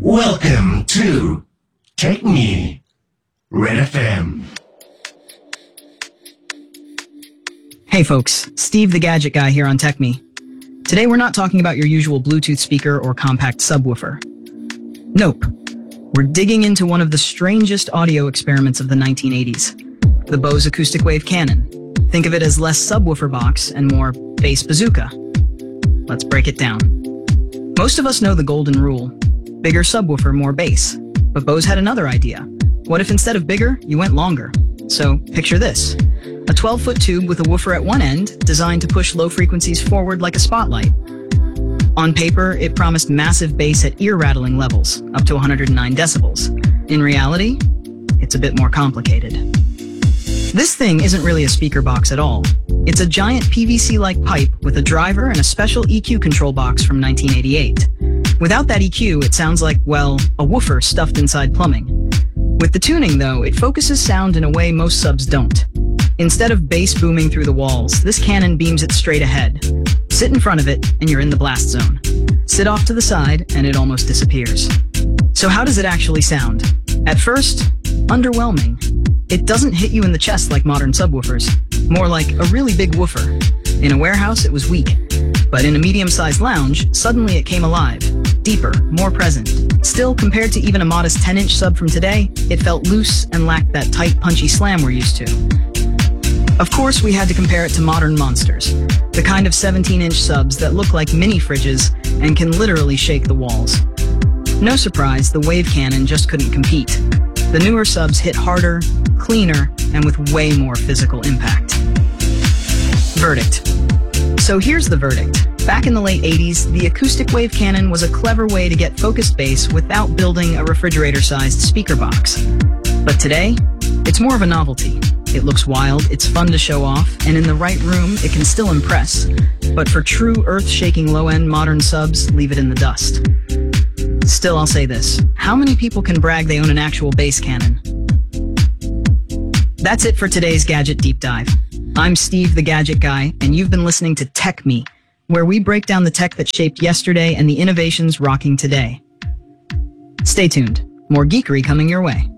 Welcome to Take Me, Red FM. Hey folks, Steve the Gadget Guy here on Tech Me. Today we're not talking about your usual Bluetooth speaker or compact subwoofer. Nope. We're digging into one of the strangest audio experiments of the 1980s, the Bose Acoustic Wave Cannon. Think of it as less subwoofer box and more bass bazooka. Let's break it down. Most of us know the golden rule: bigger subwoofer, more bass. But Bose had another idea. What if instead of bigger, you went longer? So picture this: a 12-foot tube with a woofer at one end, designed to push low frequencies forward like a spotlight. On paper, it promised massive bass at ear-rattling levels, up to 109 decibels. In reality, it's a bit more complicated. This thing isn't really a speaker box at all. It's a giant PVC-like pipe with a driver and a special EQ control box from 1988. Without that EQ, it sounds like, well, a woofer stuffed inside plumbing. With the tuning, though, it focuses sound in a way most subs don't. Instead of bass booming through the walls, this cannon beams it straight ahead. Sit in front of it, and you're in the blast zone. Sit off to the side, and it almost disappears. So how does it actually sound? At first, underwhelming. It doesn't hit you in the chest like modern subwoofers, more like a really big woofer. In a warehouse, it was weak. But in a medium-sized lounge, suddenly it came alive. Deeper, more present. Still, compared to even a modest 10-inch sub from today, it felt loose and lacked that tight, punchy slam we're used to. Of course, we had to compare it to modern monsters, the kind of 17-inch subs that look like mini fridges and can literally shake the walls. No surprise, the Wave Cannon just couldn't compete. The newer subs hit harder, cleaner, and with way more physical impact. Verdict. So here's the verdict. Back in the late 80s, the Acoustic Wave Cannon was a clever way to get focused bass without building a refrigerator-sized speaker box. But today, it's more of a novelty. It looks wild, it's fun to show off, and in the right room, it can still impress. But for true earth-shaking low-end modern subs, leave it in the dust. Still, I'll say this: how many people can brag they own an actual bass cannon? That's it for today's Gadget Deep Dive. I'm Steve the Gadget Guy, and you've been listening to Tech Me, where we break down the tech that shaped yesterday and the innovations rocking today. Stay tuned. More geekery coming your way.